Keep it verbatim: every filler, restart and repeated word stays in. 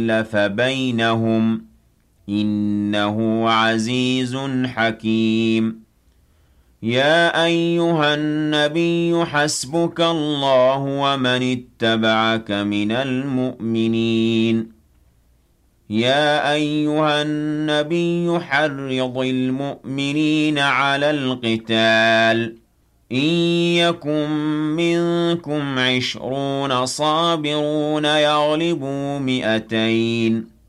أَلَّفَ بَيْنَهُمْ إِنَّهُ عَزِيزٌ حَكِيمٌ يَا أَيُّهَا النَّبِيُّ حَسْبُكَ اللَّهُ وَمَنِ اتَّبَعَكَ مِنَ الْمُؤْمِنِينَ يَا أَيُّهَا النَّبِيُّ حَرِّضِ الْمُؤْمِنِينَ عَلَى الْقِتَالِ ۚ إِن يَكُن مِّنكُمْ عِشْرُونَ صَابِرُونَ يَغْلِبُوا مِائَتَيْنِ